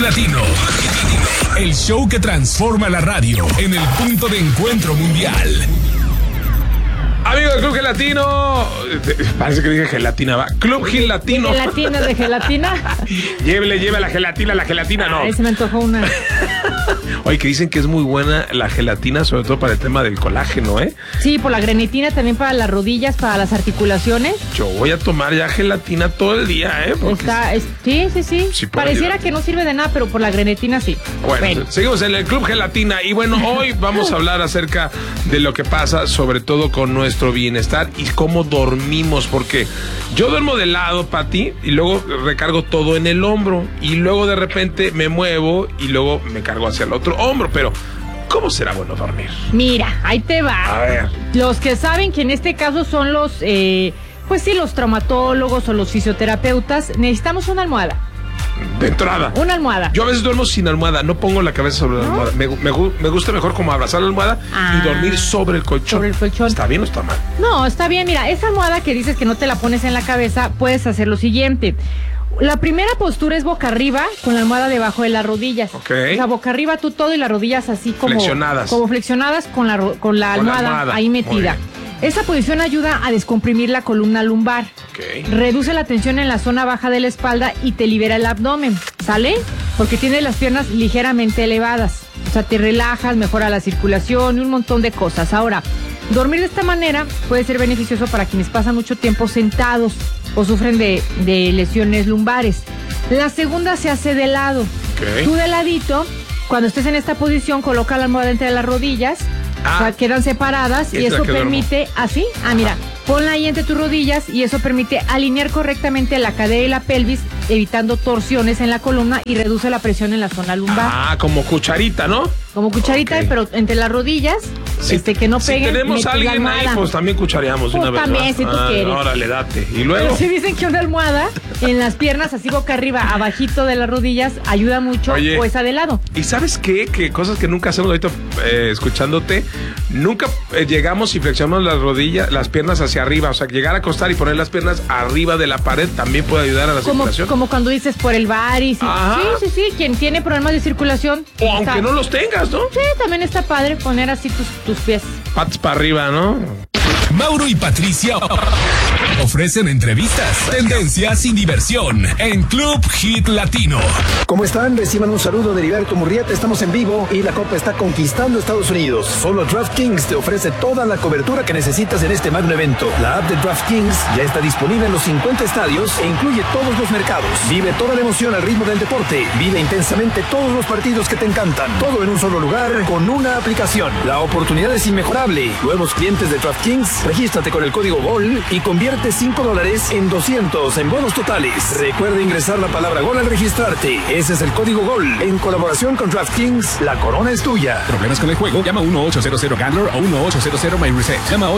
Latino. El show que transforma la radio en el punto de encuentro mundial. Amigo del Club Gelatino, parece que dije gelatina, va. Club Gelatino. ¿Gelatina de gelatina? Lleve la gelatina no. Ahí se me antojó una. Oye, que dicen que es muy buena la gelatina, sobre todo para el tema del colágeno, ¿eh? Sí, por la grenetina, también para las rodillas, para las articulaciones. Yo voy a tomar ya gelatina todo el día, ¿eh? Sí. Pareciera que no sirve de nada, pero por la grenetina sí. Bueno, seguimos en el Club Gelatina y bueno, hoy vamos a hablar acerca de lo que pasa, sobre todo con nuestro bienestar y cómo dormimos, porque yo duermo de lado, Pati, y luego recargo todo en el hombro y luego de repente me muevo y luego me cargo hacia el otro hombro, pero ¿cómo será bueno dormir? Mira, ahí te va. A ver. Los que saben que en este caso son los, pues sí, los traumatólogos o los fisioterapeutas, necesitamos una almohada. De entrada. Una almohada. Yo a veces duermo sin almohada, no pongo la cabeza sobre la almohada. Me gusta mejor como abrazar la almohada y dormir sobre el colchón. Sobre el colchón. ¿Está bien o está mal? No, está bien. Mira, esa almohada que dices que no te la pones en la cabeza, puedes hacer lo siguiente. La primera postura es boca arriba con la almohada debajo de las rodillas. Ok. O sea, boca arriba tú todo y las rodillas así como flexionadas. Como flexionadas con la almohada ahí metida. Esa posición ayuda a descomprimir la columna lumbar. Okay. Reduce la tensión en la zona baja de la espalda y te libera el abdomen. ¿Sale? Porque tienes las piernas ligeramente elevadas. O sea, te relajas, mejora la circulación y un montón de cosas. Ahora, dormir de esta manera puede ser beneficioso para quienes pasan mucho tiempo sentados o sufren de lesiones lumbares. La segunda se hace de lado. Okay. Tú de ladito, cuando estés en esta posición, coloca la almohada entre las rodillas. O sea, quedan separadas y eso permite, ¿así? Mira, ponla ahí entre tus rodillas y eso permite alinear correctamente la cadera y la pelvis, evitando torsiones en la columna y reduce la presión en la zona lumbar. Como cucharita, ¿no? Como cucharita, okay. Pero entre las rodillas, que no peguen. Si tenemos a alguien ahí, pues también cuchareamos pues una vez. También, si tú quieres. Órale, date. Y luego. Pero si dicen que una almohada en las piernas, así boca arriba, abajito de las rodillas, ayuda mucho. Oye, o esa de lado. ¿Y sabes qué? Que cosas que nunca hacemos ahorita escuchándote, nunca llegamos y flexionamos las rodillas, las piernas hacia arriba. O sea, llegar a acostar y poner las piernas arriba de la pared también puede ayudar a la circulación. Como cuando dices por el bar y sí. Quien tiene problemas de circulación. O aunque no los tengas, ¿no? Sí, también está padre poner así tus pies. Patas para arriba, ¿no? Mauro y Patricia ofrecen entrevistas, tendencias y diversión en Club Hit Latino. ¿Cómo están? Reciban un saludo de Heriberto Murrieta. Estamos en vivo y la Copa está conquistando Estados Unidos. Solo DraftKings te ofrece toda la cobertura que necesitas en este magno evento. La app de DraftKings ya está disponible en los 50 estadios e incluye todos los mercados. Vive toda la emoción al ritmo del deporte. Vive intensamente todos los partidos que te encantan. Todo en un solo lugar con una aplicación. La oportunidad es inmejorable. Nuevos clientes de DraftKings, regístrate con el código GOL y convierte $5 en 200 en bonos totales. Recuerda ingresar la palabra GOL al registrarte. Ese es el código GOL. En colaboración con DraftKings, la corona es tuya. ¿Problemas con el juego? Llama 1-800-GAMBLER o 1-800-MyReset. Llama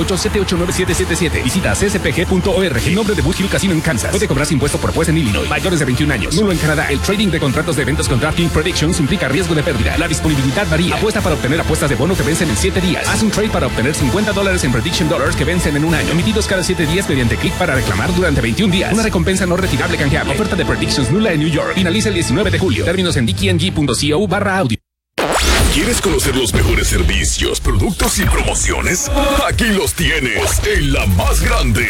888-789-777. Visita cspg.org. En nombre de Boot Hill Casino en Kansas. Puede cobrarse impuesto por juez en Illinois. Mayores de 21 años. Nulo en Canadá. El trading de contratos de eventos con DraftKings Predictions implica riesgo de pérdida. La disponibilidad varía. Apuesta para obtener apuestas de bono que vencen en 7 días. Haz un trade para obtener $50 en Prediction Dollars que vencen en un año. Emitidos cada 7 días mediante clic para reclamar durante 21 días. Una recompensa no retirable canjeable. Oferta de Predictions nula en New York. Finaliza el 19 de julio. Términos en dkng.co/audio. ¿Quieres conocer los mejores servicios, productos y promociones? Aquí los tienes en la más grande,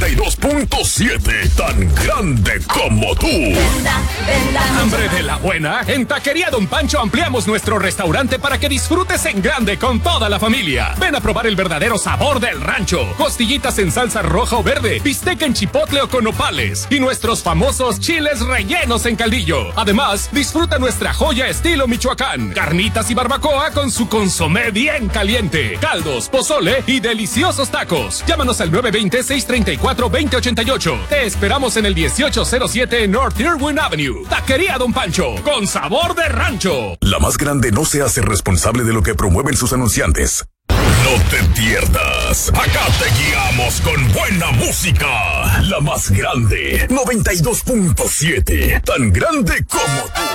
92.7, tan grande como tú. ¿Hambre de la buena? En Taquería Don Pancho ampliamos nuestro restaurante para que disfrutes en grande con toda la familia. Ven a probar el verdadero sabor del rancho. Costillitas en salsa roja o verde, bistec en chipotle o con nopales y nuestros famosos chiles rellenos en caldillo. Además, disfruta nuestra joya estilo Michoacán. Carnitas y barbacoa con su consomé bien caliente, caldos, pozole y deliciosos tacos. Llámanos al 920-634-2088. Te esperamos en el 1807 North Irwin Avenue. Taquería Don Pancho, con sabor de rancho. La más grande no se hace responsable de lo que promueven sus anunciantes. No te pierdas. Acá te guiamos con buena música. La más grande, 92.7. Tan grande como tú.